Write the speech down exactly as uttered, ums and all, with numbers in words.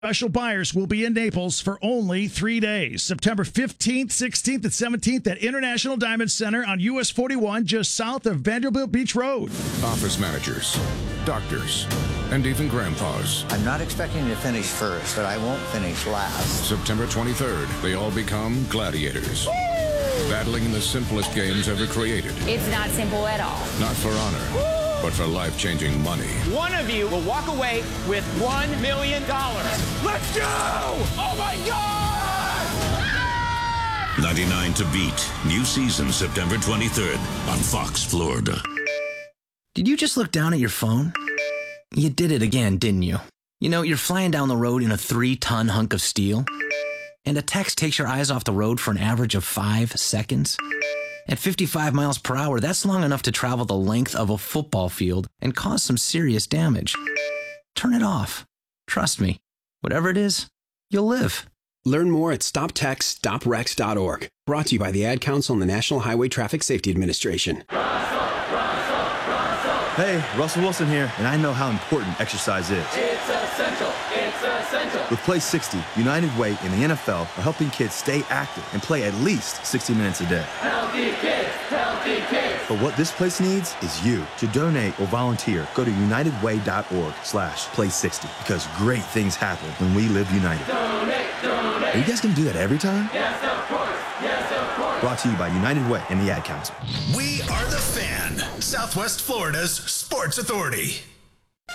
Special buyers will be in Naples for only three days. September fifteenth, sixteenth, and seventeenth at International Diamond Center on U S forty-one, just south of Vanderbilt Beach Road. Office managers, doctors, and even grandpas. I'm not expecting to finish first, but I won't finish last. September twenty-third, they all become gladiators. Woo! Battling in the simplest games ever created. It's not simple at all. Not for honor. Woo! But for life-changing money. One of you will walk away with one million dollars. Let's go! Oh, my God! ninety-nine to beat. New season September twenty-third on Fox, Florida. Did you just look down at your phone? You did it again, didn't you? You know, you're flying down the road in a three-ton hunk of steel, and a text takes your eyes off the road for an average of five seconds. At fifty-five miles per hour, that's long enough to travel the length of a football field and cause some serious damage. Turn it off. Trust me, whatever it is, you'll live. Learn more at stop text stop wrecks dot org. Brought to you by the Ad Council and the National Highway Traffic Safety Administration. Hey, Russell Wilson here, and I know how important exercise is. It's essential. It's essential. With Play sixty, United Way and the N F L are helping kids stay active and play at least sixty minutes a day. Healthy kids, healthy kids. But what this place needs is you. To donate or volunteer, go to unitedway.org slash play 60 because great things happen when we live united. Donate, donate. Are you guys going to do that every time? Yes, of course. Yes, of course. Brought to you by United Way and the Ad Council. We are The Fan, Southwest Florida's sports authority.